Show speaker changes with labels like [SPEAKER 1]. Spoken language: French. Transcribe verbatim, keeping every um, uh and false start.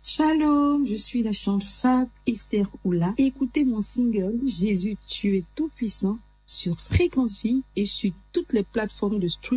[SPEAKER 1] Shalom, je suis la chante Fab Esther Oula. Écoutez mon single Jésus, tu es tout puissant sur Fréquence Vie et sur toutes les plateformes de streaming.